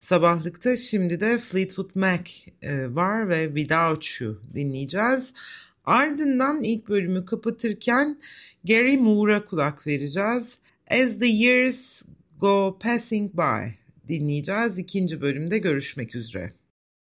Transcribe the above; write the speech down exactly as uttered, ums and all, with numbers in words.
Sabahlıkta şimdi de Fleetwood Mac e, var ve Without You dinleyeceğiz. Ardından ilk bölümü kapatırken Gary Moore'a kulak vereceğiz. As the Years Go Passing By dinleyeceğiz. İkinci bölümde görüşmek üzere.